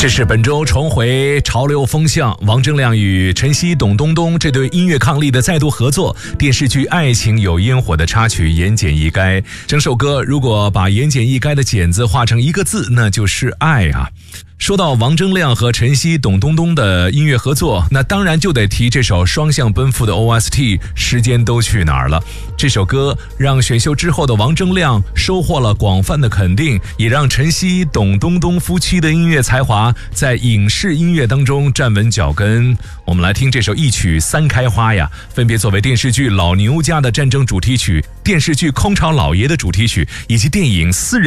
这是本周重回潮流风向，王铮亮与陈曦、董冬冬这对音乐伉俪的再度合作，电视剧《爱情有烟火》的插曲《言简意赅》。整首歌如果把言简意赅的简字画成一个字，那就是爱啊。说到王铮亮和陈曦、董冬冬的音乐合作，那当然就得提这首双向奔赴的 OST《时间都去哪儿了》。这首歌让选秀之后的王铮亮收获了广泛的肯定，也让陈曦、董冬冬夫妻的音乐才华在影视音乐当中站稳脚跟。我们来听这首一曲三开花呀，分别作为电视剧《老牛家的战争》主题曲、电视剧《空巢老爷》的主题曲，以及电影《私人》